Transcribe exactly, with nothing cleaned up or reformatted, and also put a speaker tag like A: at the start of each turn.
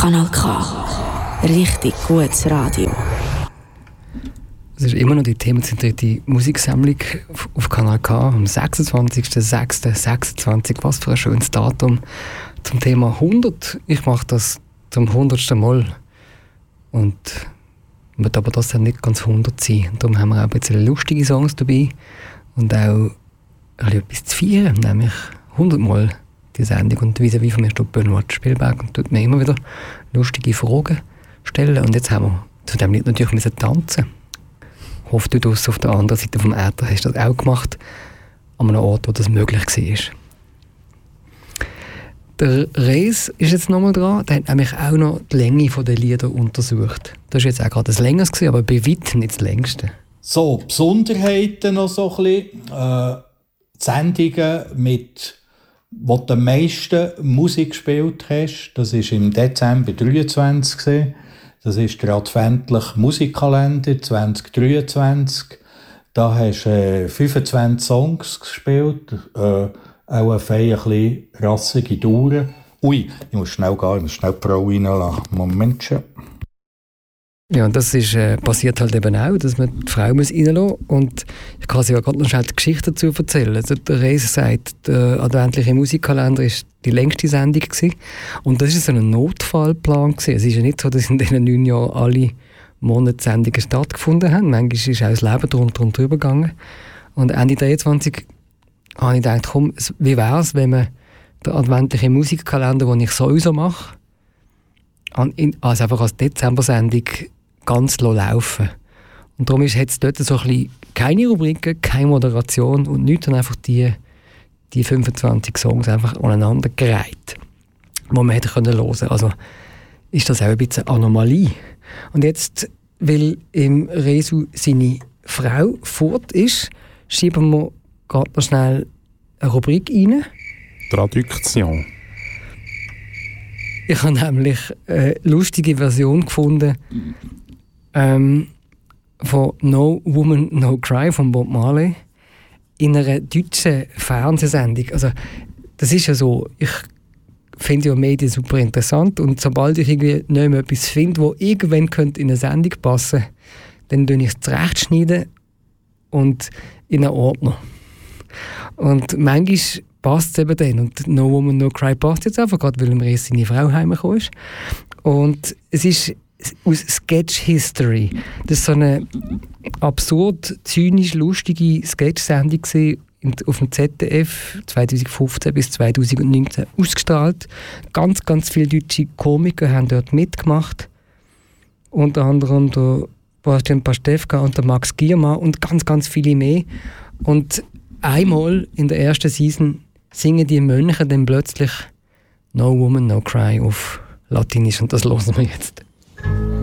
A: Kanal K. Richtig gutes Radio.
B: Es ist immer noch die themenzentrierte Musiksammlung auf Kanal K am sechsundzwanzigsten sechsten sechsundzwanzig. Was für ein schönes Datum zum Thema hundert. Ich mache das zum hundertsten Mal. Und wird aber das dann nicht ganz hundert sein. Und darum haben wir auch ein bisschen lustige Songs dabei und auch etwas zu feiern, nämlich hundert Mal die Sendung. Und vis-à-vis von mir steht Benoit Spielberg und tut mir immer wieder lustige Fragen stellen. Und jetzt haben wir zu dem Lied natürlich müssen tanzen. Ich hoffe, du draussen auf der anderen Seite vom Äther hast das auch gemacht, an einem Ort, wo das möglich war. Der Reis ist jetzt nochmal dran. Der hat nämlich auch noch die Länge der Lieder untersucht. Das war jetzt auch gerade das Längerste, aber bei weitem nicht das Längste.
C: So, Besonderheiten noch so ein bisschen. Äh, Sendungen, mit, wo du am meisten Musik gespielt hast, das war im Dezember dreiundzwanzig. Das ist der adventliche Musikkalender zwanzig dreiundzwanzig. Da hast du äh, fünfundzwanzig Songs gespielt. Äh, auch eine feine, ein rassige Dauer. Ui, ich muss schnell gehen, ich muss schnell die Frau reinlassen. Momentchen.
B: Ja, und das ist, äh, passiert halt eben auch, dass man die Frau muss reinlassen muss. Und ich kann sie ja gerade noch schnell die Geschichte dazu erzählen. Also der Reis sagt, der adventliche Musikkalender war die längste Sendung gewesen. Und das war so ein Notfallplan gewesen. Es ist ja nicht so, dass in diesen neun Jahren alle Monatssendungen stattgefunden haben. Manchmal ist auch das Leben drunter und drüber gegangen. Und Ende dreiundzwanzig habe ich gedacht, komm, wie wäre es, wenn man den adventlichen Musikkalender, den ich sowieso mache, also einfach als Dezember-Sendung ganz laufen. Und darum hat es dort so ein bisschen keine Rubriken, keine Moderation und nichts, sondern einfach die, die fünfundzwanzig Songs einfach aneinander gereiht, die man hätte hören können. Also ist das auch ein bisschen Anomalie. Und jetzt, weil im Resu seine Frau fort ist, schieben wir gerade noch schnell eine Rubrik rein.
D: Traduktion.
B: Ich habe nämlich eine lustige Version gefunden ähm, von No Woman, No Cry von Bob Marley in einer deutschen Fernsehsendung. Also, das ist ja so, ich finde ja Medien super interessant und sobald ich irgendwie nicht mehr etwas finde, das irgendwann könnte in eine Sendung passen könnte, dann schneide ich es zurechtschneiden und in einen Ordner. Und manchmal passt es eben dann. Und No Woman, No Cry passt jetzt einfach, gerade weil im Rest seine Frau heimgekommen ist. Und es ist aus Sketch History. Das war so eine absurd, zynisch lustige Sketch-Sendung auf dem Z D F zwanzig fünfzehn bis zwanzig neunzehn ausgestrahlt. Ganz, ganz viele deutsche Komiker haben dort mitgemacht. Unter anderem der Bastian Pastewka und der Max Giermann und ganz, ganz viele mehr. Und einmal in der ersten Season singen die Mönche dann plötzlich No Woman, No Cry auf Latinisch und das hören wir jetzt.